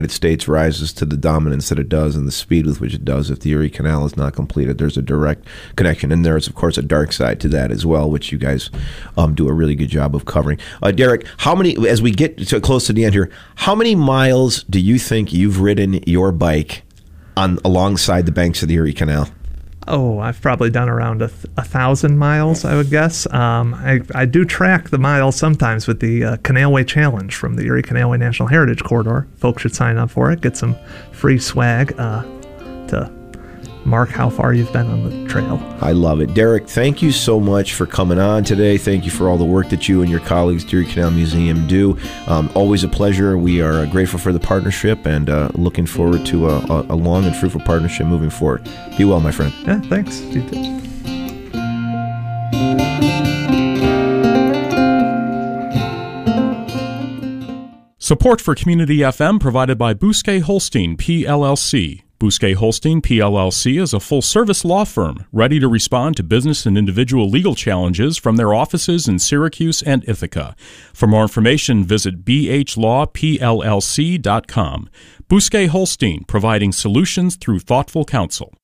States rises to the dominance that it does and the speed with which it does if the Erie Canal is not completed. There's a direct connection. And there's, of course, a dark side to that as well, which you guys do a really good job of covering. Derek, how many, as we get close to the end here, how many miles do you think you've ridden your bike alongside the banks of the Erie Canal? Oh, I've probably done around 1,000 miles, I would guess. I do track the miles sometimes with the Canalway Challenge from the Erie Canalway National Heritage Corridor. Folks should sign up for it, get some free swag to mark how far you've been on the trail. I love it. Derek, thank you so much for coming on today. Thank you for all the work that you and your colleagues at Erie Canal Museum do. Always a pleasure. We are grateful for the partnership and looking forward to a long and fruitful partnership moving forward. Be well, my friend. Yeah, thanks. You too. Support for Community FM provided by Bousquet Holstein, PLLC. Bousquet Holstein, PLLC is a full-service law firm ready to respond to business and individual legal challenges from their offices in Syracuse and Ithaca. For more information, visit bhlawpllc.com. Bousquet Holstein, providing solutions through thoughtful counsel.